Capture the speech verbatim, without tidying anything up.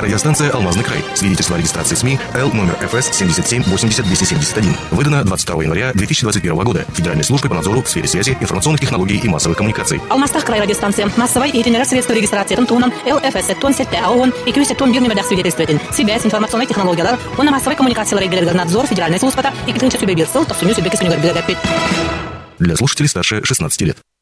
Радиостанция «Алмазный край». Свидетельство о регистрации СМИ Л номер эф эс семьдесят семь восемьдесят двести семьдесят один. Выдано двадцать второго января две тысячи двадцать первого года Федеральной службой по надзору в сфере связи, информационных технологий и массовых коммуникаций. Алмастах край радиостанция. Массовой и итинер средства регистрации Тунтунан Л эф эс тон сетте аон и кюсе тон бирни медах свидетельствует. Связь, информационные технологии, он массовой коммуникации регулярный надзор Федеральной службы и клинча субъект сел, то все нюсы беки с Для слушателей старше шестнадцати лет.